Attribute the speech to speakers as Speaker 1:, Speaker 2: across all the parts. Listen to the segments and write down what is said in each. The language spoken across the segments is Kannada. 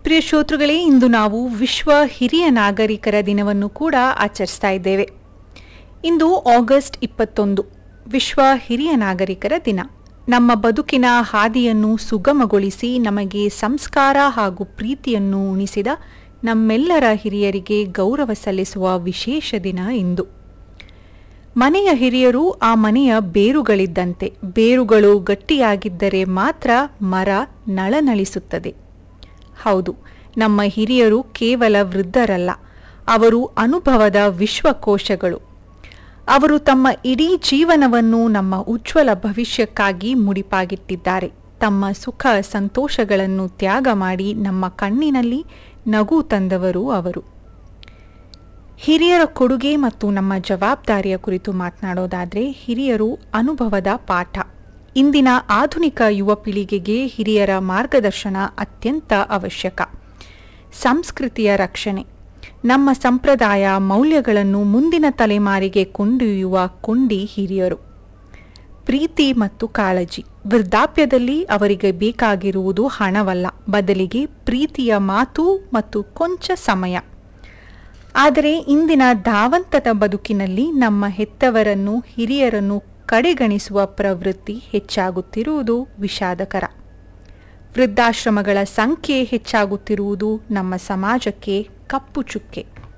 Speaker 1: ಪ್ರಿಯ ಶ್ರೋತೃಗಳೇ, ಇಂದು ನಾವು ವಿಶ್ವ ಹಿರಿಯ ನಾಗರಿಕರ ದಿನವನ್ನು ಕೂಡ ಆಚರಿಸ್ತಾ ಇದ್ದೇವೆ. ಇಂದು ಆಗಸ್ಟ್ 21, ವಿಶ್ವ ಹಿರಿಯ ನಾಗರಿಕರ ದಿನ. ನಮ್ಮ ಬದುಕಿನ ಹಾದಿಯನ್ನು ಸುಗಮಗೊಳಿಸಿ ನಮಗೆ ಸಂಸ್ಕಾರ ಹಾಗೂ ಪ್ರೀತಿಯನ್ನು ಉಣಿಸಿದ ನಮ್ಮೆಲ್ಲರ ಹಿರಿಯರಿಗೆ ಗೌರವ ಸಲ್ಲಿಸುವ ವಿಶೇಷ ದಿನ ಇಂದು. ಮನೆಯ ಹಿರಿಯರು ಆ ಮನೆಯ ಬೇರುಗಳಿದ್ದಂತೆ. ಬೇರುಗಳು ಗಟ್ಟಿಯಾಗಿದ್ದರೆ ಮಾತ್ರ ಮರ ನಳನಳಿಸುತ್ತದೆ. ಹೌದು, ನಮ್ಮ ಹಿರಿಯರು ಕೇವಲ ವೃದ್ಧರಲ್ಲ, ಅವರು ಅನುಭವದ ವಿಶ್ವಕೋಶಗಳು. ಅವರು ತಮ್ಮ ಇಡೀ ಜೀವನವನ್ನು ನಮ್ಮ ಉಜ್ವಲ ಭವಿಷ್ಯಕ್ಕಾಗಿ ಮುಡಿಪಾಗಿಟ್ಟಿದ್ದಾರೆ. ತಮ್ಮ ಸುಖ ಸಂತೋಷಗಳನ್ನು ತ್ಯಾಗ ಮಾಡಿ ನಮ್ಮ ಕಣ್ಣಿನಲ್ಲಿ ನಗು ತಂದವರು ಅವರು. ಹಿರಿಯರ ಕೊಡುಗೆ ಮತ್ತು ನಮ್ಮ ಜವಾಬ್ದಾರಿಯ ಕುರಿತು ಮಾತನಾಡೋದಾದರೆ, ಹಿರಿಯರು ಅನುಭವದ ಪಾಠ. ಇಂದಿನ ಆಧುನಿಕ ಯುವ ಪೀಳಿಗೆಗೆ ಹಿರಿಯರ ಮಾರ್ಗದರ್ಶನ ಅತ್ಯಂತ ಅವಶ್ಯಕ. ಸಂಸ್ಕೃತಿಯ ರಕ್ಷಣೆ, ನಮ್ಮ ಸಂಪ್ರದಾಯ ಮೌಲ್ಯಗಳನ್ನು ಮುಂದಿನ ತಲೆಮಾರಿಗೆ ಕೊಂಡೊಯ್ಯುವ ಕೊಂಡಿ ಹಿರಿಯರು. ಪ್ರೀತಿ ಮತ್ತು ಕಾಳಜಿ, ವೃದ್ಧಾಪ್ಯದಲ್ಲಿ ಅವರಿಗೆ ಬೇಕಾಗಿರುವುದು ಹಣವಲ್ಲ, ಬದಲಿಗೆ ಪ್ರೀತಿಯ ಮಾತು ಮತ್ತು ಕೊಂಚ ಸಮಯ. ಆದರೆ ಇಂದಿನ ಧಾವಂತದ ಬದುಕಿನಲ್ಲಿ ನಮ್ಮ ಹೆತ್ತವರನ್ನು, ಹಿರಿಯರನ್ನು ಕಡೆಗಣಿಸುವ ಪ್ರವೃತ್ತಿ ಹೆಚ್ಚಾಗುತ್ತಿರುವುದು ವಿಷಾದಕರ. ವೃದ್ಧಾಶ್ರಮಗಳ ಸಂಖ್ಯೆ ಹೆಚ್ಚಾಗುತ್ತಿರುವುದು ನಮ್ಮ ಸಮಾಜಕ್ಕೆ ಕಪ್ಪು ಚುಕ್ಕೆ.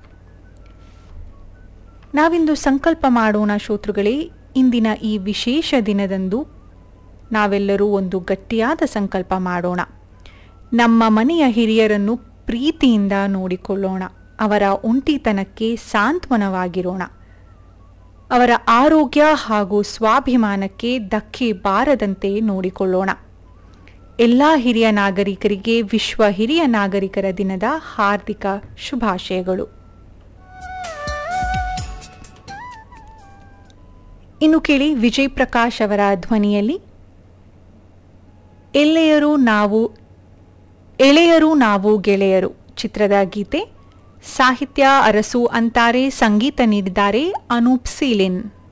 Speaker 1: ನಾವಿಂದು ಸಂಕಲ್ಪ ಮಾಡೋಣ ಶ್ರೋತೃಗಳೇ. ಇಂದಿನ ಈ ವಿಶೇಷ ದಿನದಂದು ನಾವೆಲ್ಲರೂ ಒಂದು ಗಟ್ಟಿಯಾದ ಸಂಕಲ್ಪ ಮಾಡೋಣ. ನಮ್ಮ ಮನೆಯ ಹಿರಿಯರನ್ನು ಪ್ರೀತಿಯಿಂದ ನೋಡಿಕೊಳ್ಳೋಣ. ಅವರ ಒಂಟಿತನಕ್ಕೆ ಸಾಂತ್ವನವಾಗಿರೋಣ. ಅವರ ಆರೋಗ್ಯ ಹಾಗೂ ಸ್ವಾಭಿಮಾನಕ್ಕೆ ಧಕ್ಕೆ ಬಾರದಂತೆ ನೋಡಿಕೊಳ್ಳೋಣ. ಎಲ್ಲ ಹಿರಿಯ ನಾಗರಿಕರಿಗೆ ವಿಶ್ವ ಹಿರಿಯ ನಾಗರಿಕರ ದಿನದ ಹಾರ್ದಿಕ ಶುಭಾಶಯಗಳು. ಇನ್ನು ಕೇಳಿ ವಿಜಯ್ ಪ್ರಕಾಶ್ ಅವರ ಧ್ವನಿಯಲ್ಲಿ ಎಳೆಯರು ನಾವು ಗೆಳೆಯರು ಚಿತ್ರದ ಗೀತೆ. ಸಾಹಿತ್ಯ ಅರಸು ಅಂತಾರೆ, ಸಂಗೀತ ನೀಡಿದ್ದಾರೆ ಅನೂಪ್ ಸೀಲಿನ್.